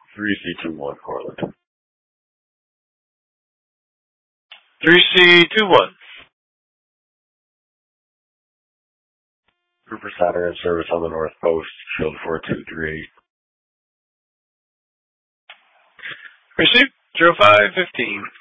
3C21 Portland. 3C21. Grouper Saturn in service on the North Coast, Shield 4238. Received 0515.